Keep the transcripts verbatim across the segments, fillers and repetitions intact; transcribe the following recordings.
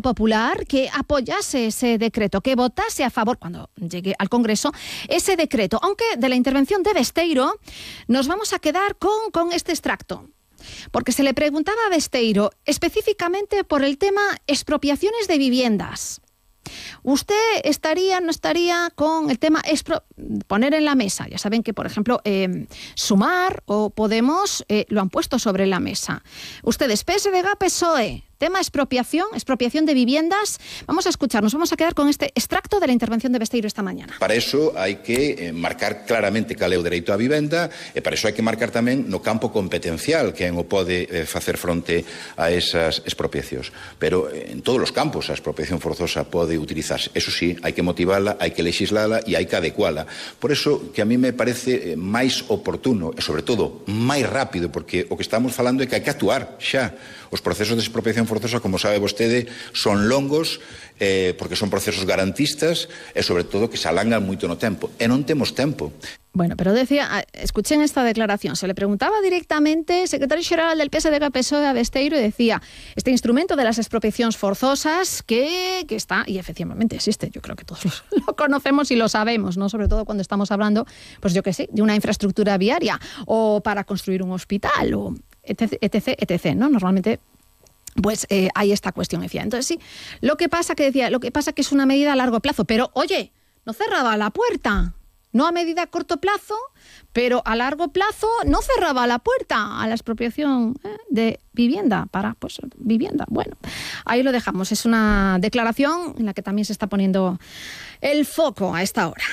Popular que apoyase ese decreto, que votase a favor, cuando llegue al Congreso, ese decreto. Aunque de la intervención de Besteiro nos vamos a quedar con, con este extracto. Porque se le preguntaba a Besteiro específicamente por el tema expropiaciones de viviendas. ¿Usted estaría, no estaría con el tema expro- poner en la mesa? Ya saben que, por ejemplo, eh, Sumar o Podemos eh, lo han puesto sobre la mesa. Ustedes, P S D G, P S O E, tema expropiación, expropiación de viviendas. Vamos a escuchar, nos vamos a quedar con este extracto de la intervención de Besteiro esta mañana. Para eso hai que eh, marcar claramente cal é o dereito á vivenda e para eso hai que marcar tamén no campo competencial quen o pode eh, facer fronte a esas expropiacións. Pero eh, en todos os campos a expropiación forzosa pode utilizarse. Eso sí, hai que motivala, hai que legislala e hai que adecuala. Por eso que a mí me parece eh, máis oportuno e sobre todo máis rápido, porque o que estamos falando é que hai que actuar xa. Os procesos de expropiación forzosa, como sabe vostede, son longos eh, porque son procesos garantistas e, sobre todo, que se alangan moito no tempo. E non temos tempo. Bueno, pero decía, escuchen esta declaración, se le preguntaba directamente, secretario xeral del P S D G P S O E a Besteiro, y decía, este instrumento de las expropiaciones forzosas que, que está, y efectivamente existe, yo creo que todos lo, lo conocemos y lo sabemos, ¿no? Sobre todo cuando estamos hablando, pues yo qué sé, de una infraestructura viaria, o para construir un hospital, o etc, etc, etc, ¿no? Normalmente pues eh, hay esta cuestión, decía. Entonces sí, lo que pasa que decía, lo que pasa que es una medida a largo plazo, pero oye, no cerraba la puerta. No a medida a corto plazo, pero a largo plazo no cerraba la puerta a la expropiación ¿eh? de vivienda, para pues vivienda. Bueno, ahí lo dejamos. Es una declaración en la que también se está poniendo el foco a esta hora.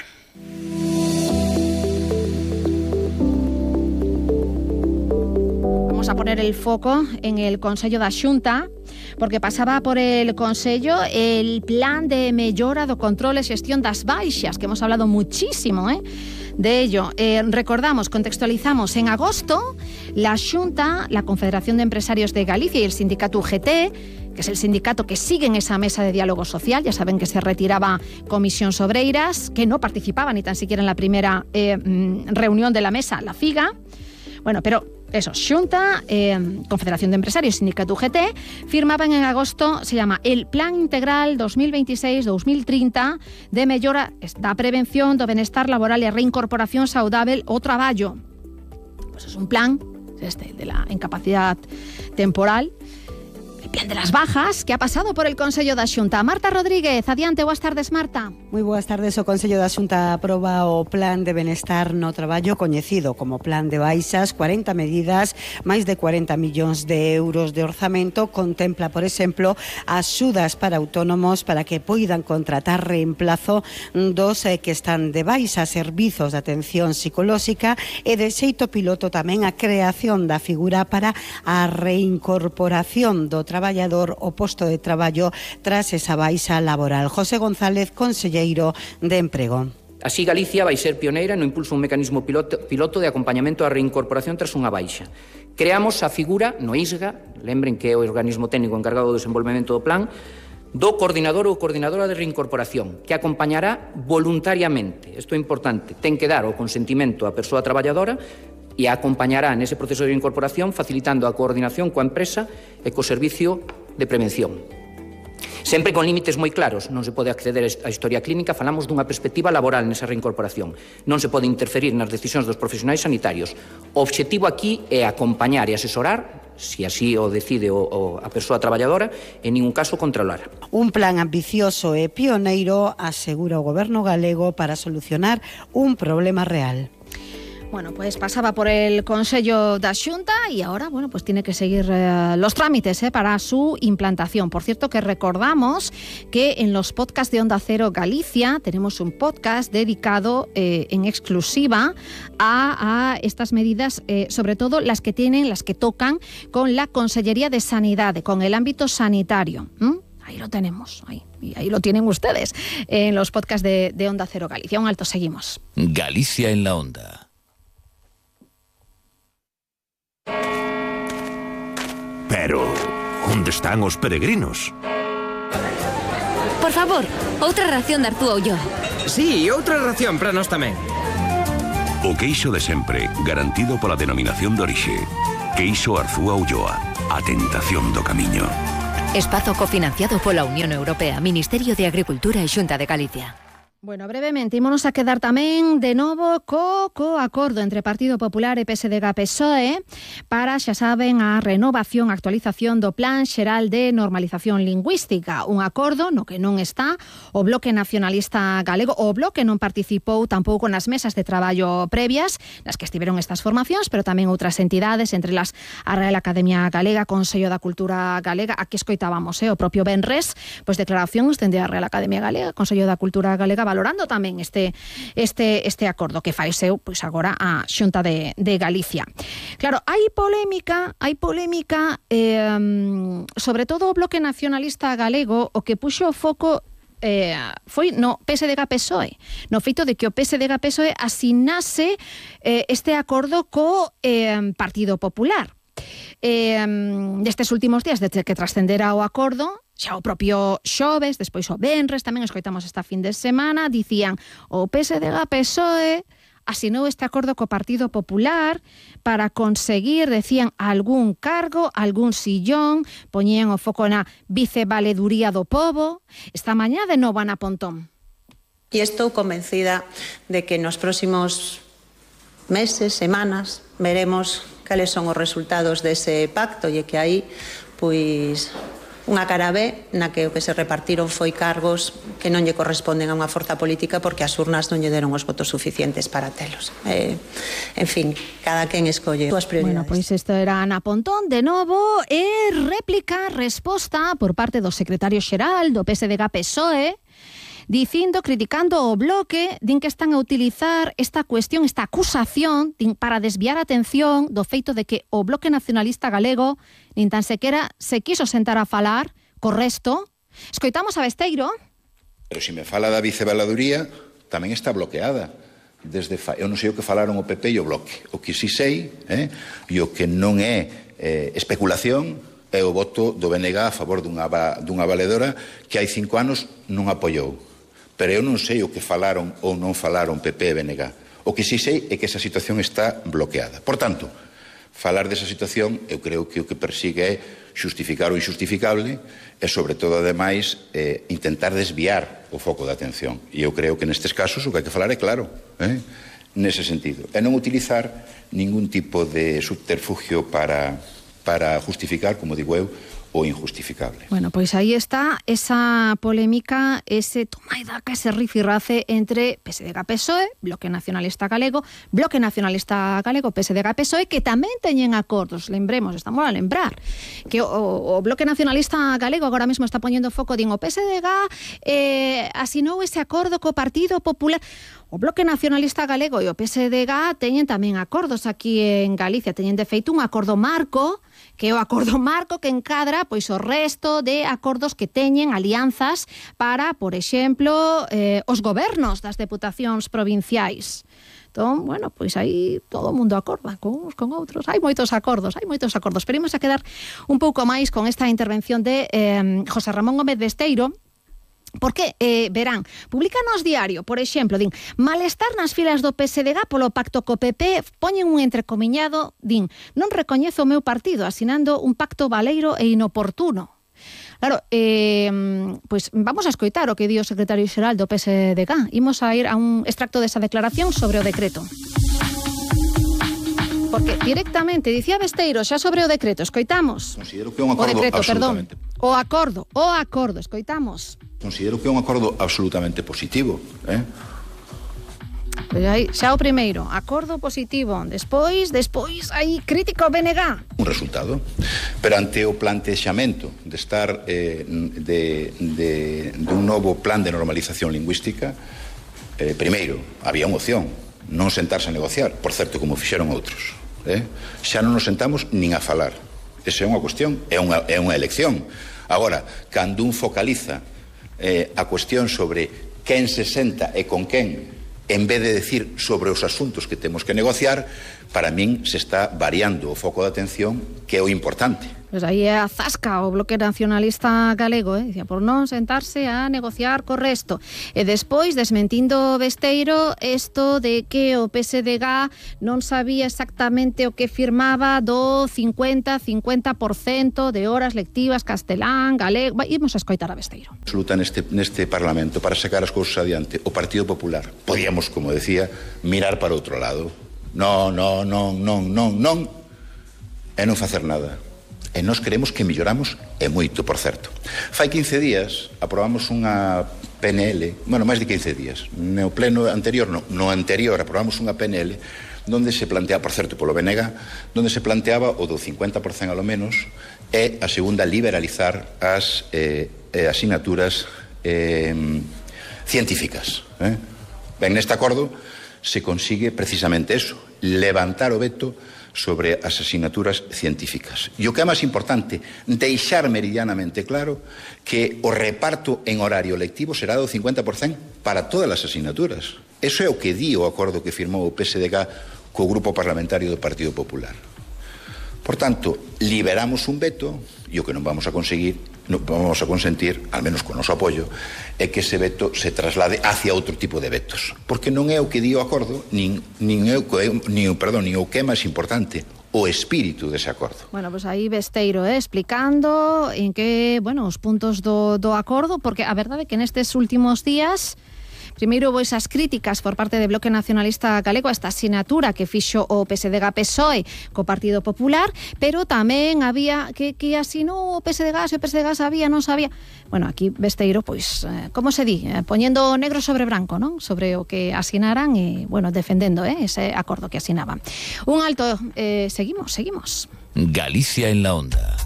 Vamos a poner el foco en el Consello da Xunta, porque pasaba por el Consello el plan de mellora do control e xestión das baixas, que hemos hablado muchísimo ¿eh? de ello. Eh, recordamos, contextualizamos, en agosto la Xunta, la Confederación de Empresarios de Galicia y el sindicato U G T, que es el sindicato que sigue en esa mesa de diálogo social, ya saben que se retiraba Comisión Sobreiras, que no participaba ni tan siquiera en la primera eh, reunión de la mesa, la FIGA. Bueno, pero eso, Xunta, eh, Confederación de Empresarios, Sindicato U G T, firmaban en agosto, se llama el Plan Integral dos mil veintiséis dos mil treinta de mellora da prevención do benestar laboral e a reincorporación saudável ao traballo. Pues es un plan, este, de la incapacidad temporal, el plan de las bajas, que ha pasado por el Consello da Xunta. Marta Rodríguez, adiante, boas tardes, Marta. Moi boas tardes. O Consello da Xunta aproba o Plan de Benestar no Traballo, coñecido como Plan de Baixas, cuarenta medidas, máis de cuarenta millóns de euros de orzamento. Contempla, por exemplo, axudas para autónomos para que poidan contratar reemplazo dos eh, que están de baixa, servizos de atención psicolóxica e de xeito piloto tamén a creación da figura para a reincorporación do traballador o posto de traballo tras esa baixa laboral. José González, conselleiro de Emprego. Así, Galicia vai ser pioneira no impulso un mecanismo piloto, piloto de acompañamento á reincorporación tras unha baixa. Creamos a figura no I S G A, lembren que é o organismo técnico encargado do desenvolvemento do plan, do coordinador ou coordinadora de reincorporación, que acompañará voluntariamente. Isto é importante, ten que dar o consentimento á persoa traballadora e a acompañará nese proceso de incorporación facilitando a coordinación coa empresa e co servicio de prevención. Sempre con límites moi claros, non se pode acceder á historia clínica, falamos dunha perspectiva laboral nesa reincorporación. Non se pode interferir nas decisións dos profesionais sanitarios. O obxectivo aquí é acompañar e asesorar, se así o decide o, o, a persoa traballadora, en ningún caso controlar. Un plan ambicioso e pioneiro, asegura o Goberno galego, para solucionar un problema real. Bueno, pues pasaba por el Consello da Xunta y ahora, bueno, pues tiene que seguir eh, los trámites eh, para su implantación. Por cierto, que recordamos que en los podcasts de Onda Cero Galicia tenemos un podcast dedicado eh, en exclusiva a, a estas medidas, eh, sobre todo las que tienen, las que tocan con la Consellería de Sanidad, con el ámbito sanitario. ¿Mm? Ahí lo tenemos, ahí, y ahí lo tienen ustedes en los podcasts de, de Onda Cero Galicia. Un alto, seguimos. Galicia en la Onda. Pero, onde están os peregrinos? Por favor, outra ración de Artúa Ulloa. Sí, outra ración para nós tamén. O queixo de sempre, garantido pola denominación de orixe. Queixo Arzúa Ulloa, a tentación do camiño. Espazo cofinanciado pola Unión Europea, Ministerio de Agricultura e Xunta de Galicia. Bueno, brevemente, ímonos a quedar tamén de novo co, co acordo entre Partido Popular e P S D G P S O E para, xa saben, a renovación, actualización do Plan Xeral de Normalización Lingüística. Un acordo no que non está o Bloque Nacionalista Galego. O Bloque non participou tampouco nas mesas de traballo previas nas que estiveron estas formacións, pero tamén outras entidades, entre las a Real Academia Galega, Consello da Cultura Galega. Aquí escoitábamos, eh, o propio Benres, pois declaracións dende a Real Academia Galega, Consello da Cultura Galega, valorando tamén este este este acordo que faiseu pois agora a Xunta de, de Galicia. Claro, hai polémica, hai polémica eh, sobre todo o Bloque Nacionalista Galego, o que puxo o foco eh, foi no P S D G P S O E, no feito de que o P S D G P S O E asinase eh, este acordo co eh, Partido Popular. Eh, destes últimos días, desde que trascendera o acordo, xa o propio xoves, despois o venres, tamén escoitamos esta fin de semana, dicían o P S D G P S O E asinou este acordo co Partido Popular para conseguir, decían, algún cargo, algún sillón, poñían o foco na vicevaleduría do pobo. Esta mañá de novo Ana Pontón. E estou convencida de que nos próximos meses, semanas, veremos cales son os resultados dese pacto e que aí, pois, unha cara B na que o que se repartiron foi cargos que non lle corresponden a unha forza política porque as urnas non lle deron os votos suficientes para telos. Eh, en fin, cada quen escolle as prioridades. Bueno, pois isto era Ana Pontón de novo e réplica, resposta por parte do secretario xeral do P S D G P S O E, dicindo, criticando o Bloque, din que están a utilizar esta cuestión, esta acusación, din, para desviar a atención do feito de que o Bloque Nacionalista Galego nin tan sequera se quiso sentar a falar co resto. Escoitamos a Besteiro. Pero se me fala da vicevaladuría, tamén está bloqueada. Desde fa... Eu non sei o que falaron o P P e o Bloque. O que si sei, eh, e o que non é eh, especulación, é o voto do B N G a favor dunha, dunha valedora que hai cinco anos non apoiou. Pero eu non sei o que falaron ou non falaron P P e B N G. O que si sei é que esa situación está bloqueada. Por tanto, falar desa situación, eu creo que o que persigue é xustificar o injustificable e, sobre todo, ademais, eh, intentar desviar o foco de atención. E eu creo que nestes casos o que hai que falar é claro, eh? nese sentido. E non utilizar ningún tipo de subterfugio para, para justificar, como digo eu, o injustificable. Bueno, pois aí está esa polémica, ese toma e daca, ese rifirrafe entre P S D G P S O E, Bloque Nacionalista Galego, Bloque Nacionalista Galego, P S D G P S O E, que tamén teñen acordos, lembremos, estamos a lembrar, que o, o Bloque Nacionalista Galego agora mesmo está poñendo foco, din, o P S D G eh, asinou ese acordo co Partido Popular. O Bloque Nacionalista Galego e o P S D G teñen tamén acordos aquí en Galicia, teñen de feito un acordo marco, que é o acordo marco que encadra pois o resto de acordos que teñen alianzas para, por exemplo, eh, os gobernos das deputacións provinciais. Entón, bueno, pois aí todo o mundo acorda con uns con outros. Hai moitos acordos, hai moitos acordos. Pero imos a quedar un pouco máis con esta intervención de eh, José Ramón Gómez Besteiro, porque, eh, verán, publican nos diario, por exemplo, din, malestar nas filas do P S D G polo pacto co P P, poñen un entrecomiñado, din, non recoñezo o meu partido asinando un pacto baleiro e inoportuno. Claro, eh, pois vamos a escoitar o que di o secretario xeral do P S D G. Imos a ir a un extracto desa declaración sobre o decreto. Porque directamente, dicía Besteiro, xa sobre o decreto, escoitamos. Considero que é un acordo o decreto, absolutamente. Perdón, o acordo, o acordo, escoitamos. Considero que é un acordo absolutamente positivo, eh? Pois aí, xa o primeiro, acordo positivo. Despois, despois, aí, crítico B N G. Un resultado. Pero ante o plantexamento de estar eh, de, de, de un novo plan de normalización lingüística, eh, primeiro, había unha opción, non sentarse a negociar, por certo, como fixeron outros. Eh? Xa non nos sentamos nin a falar. Esa é unha cuestión, é unha, é unha elección. Agora, cando un focaliza eh, a cuestión sobre quen se senta e con quen, en vez de decir sobre os asuntos que temos que negociar, para min se está variando o foco de atención, que é o importante. Pois aí é a zasca o Bloque Nacionalista Galego, eh? Dicía, por non sentarse a negociar co resto. E despois, desmentindo Besteiro, isto de que o P S D G non sabía exactamente o que firmaba do cincuenta a cincuenta por cento de horas lectivas castelán, galego... Imos a escoitar a Besteiro. Absoluta neste, neste Parlamento para sacar as cousas adiante o Partido Popular. Podíamos, como decía, mirar para outro lado. Non, non, non, non, non, non. E non facer nada. E nós queremos que melloramos e moito, por certo. Fai quince días aprobamos unha P N L, bueno, máis de quince días, no pleno anterior, no, no anterior aprobamos unha P N L donde se plantea, por certo, polo B N G, donde se planteaba o do cincuenta por cento a lo menos e a segunda liberalizar as eh, asignaturas eh, científicas. Eh? Ben, neste acordo se consigue precisamente eso, levantar o veto sobre as asignaturas científicas. E o que é máis importante, deixar meridianamente claro que o reparto en horario lectivo será do cincuenta por cento para todas as asignaturas. Eso é o que di o acordo que firmou o P S D G co Grupo Parlamentario do Partido Popular. Por tanto, liberamos un veto e o que non vamos a conseguir, non vamos a consentir, al menos con o noso apoio, é que ese veto se traslade hacia outro tipo de vetos. Porque non é o que di o acordo, nin, nin, é o, nin, perdón, nin o que é máis importante, o espírito dese acordo. Bueno, pues aí Besteiro, eh, explicando en que, bueno, os puntos do, do acordo, porque a verdade é que nestes últimos días... Primeiro houve esas críticas por parte do Bloque Nacionalista Galego a esta asignatura que fixo o P S D G P S O E co Partido Popular, pero tamén había que, que asinou o P S D G, se o P S D G sabía, non sabía. Bueno, aquí Besteiro, pois, eh, como se di? Eh, poñendo negro sobre branco, non? Sobre o que asinaran e, bueno, defendendo eh, ese acordo que asinaban. Un alto, eh, seguimos, seguimos. Galicia en la Onda.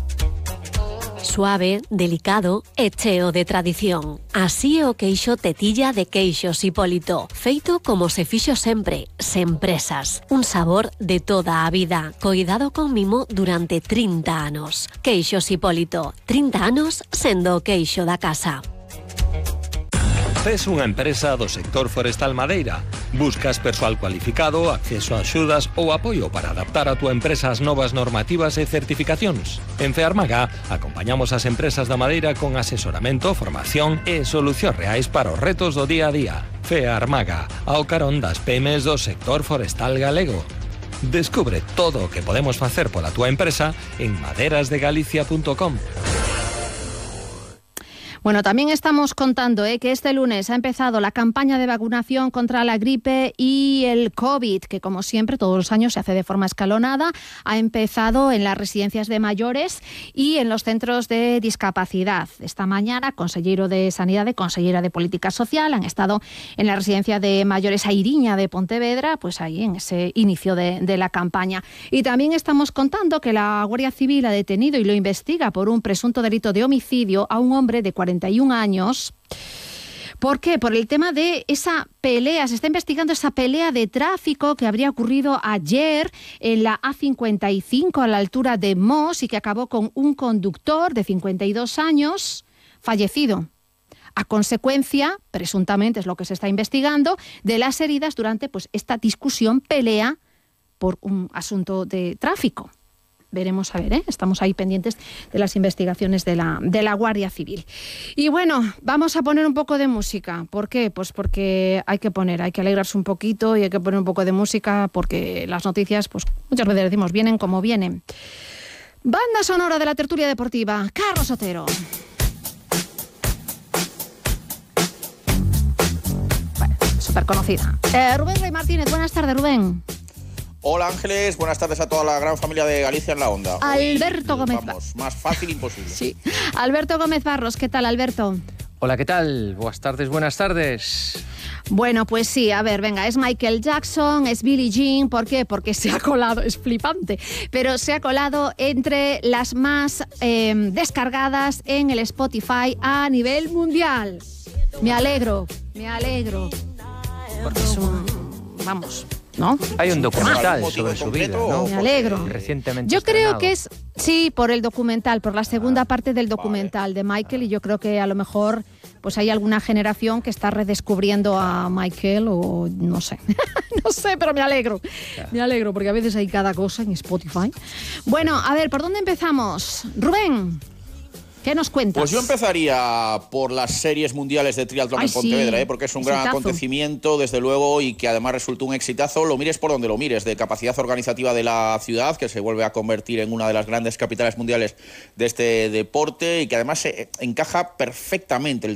Suave, delicado e cheo de tradición. Así é o queixo tetilla de Queixos Hipólito, feito como se fixo sempre, sen presas. Un sabor de toda a vida, coidado con mimo durante trinta anos. Queixos Hipólito, trinta anos sendo o queixo da casa. Tes unha empresa do sector forestal madeira. Buscas persoal cualificado, acceso a axudas ou apoio para adaptar a túa empresa ás novas normativas e certificacións. En Fearmaga acompañamos as empresas da madeira con asesoramento, formación e solucións reais para os retos do día a día. Fearmaga, ao carón das pymes do sector forestal galego. Descubre todo o que podemos facer pola túa empresa en maderas de galicia punto com. Bueno, también estamos contando eh, que este lunes ha empezado la campaña de vacunación contra la gripe y el COVID, que como siempre todos los años se hace de forma escalonada. Ha empezado en las residencias de mayores y en los centros de discapacidad. Esta mañana, consellero de Sanidad y consellera de Política Social han estado en la residencia de mayores Airiña de Pontevedra, pues ahí en ese inicio de, de la campaña. Y también estamos contando que la Guardia Civil ha detenido y lo investiga por un presunto delito de homicidio a un hombre de cuarenta y un años. ¿Por qué? Por el tema de esa pelea, se está investigando esa pelea de tráfico que habría ocurrido ayer en la A cincuenta y cinco a la altura de Mos y que acabó con un conductor de cincuenta y dos años fallecido. A consecuencia, presuntamente es lo que se está investigando, de las heridas durante pues, esta discusión, pelea por un asunto de tráfico. Veremos a ver, ¿eh? Estamos ahí pendientes de las investigaciones de la, de la Guardia Civil. Y bueno, vamos a poner un poco de música. ¿Por qué? Pues porque hay que poner, hay que alegrarse un poquito y hay que poner un poco de música porque las noticias, pues muchas veces decimos, vienen como vienen. Banda sonora de la tertulia deportiva, Carlos Otero. Bueno, súper conocida. Eh, Rubén Rey Martínez, buenas tardes, Rubén. Hola Ángeles, buenas tardes a toda la gran familia de Galicia en la Onda. Alberto Hoy, Gómez vamos, más fácil imposible. Sí. Alberto Gómez Barros, ¿qué tal, Alberto? Hola, ¿qué tal? Buenas tardes, buenas tardes. Bueno, pues sí, a ver, venga, es Michael Jackson, es Billie Jean, ¿por qué? Porque se ha colado, es flipante, pero se ha colado entre las más eh, descargadas en el Spotify a nivel mundial. Me alegro, me alegro, porque es un, vamos... ¿no? Hay un documental sobre su vida, ¿no? Me alegro. Recientemente Yo estrenado. creo que es, sí, por el documental, por la segunda parte del documental de Michael, y yo creo que a lo mejor pues hay alguna generación que está redescubriendo a Michael o no sé, no sé, pero me alegro, me alegro porque a veces hay cada cosa en Spotify. Bueno, a ver, ¿por dónde empezamos? Rubén, ¿qué nos cuentas? Pues yo empezaría por las series mundiales de triatlón Ay, en Pontevedra, sí. ¿eh? Porque es un gran Exitazo. acontecimiento, desde luego, y que además resultó un exitazo. Lo mires por donde lo mires, de capacidad organizativa de la ciudad, que se vuelve a convertir en una de las grandes capitales mundiales de este deporte y que además se encaja perfectamente el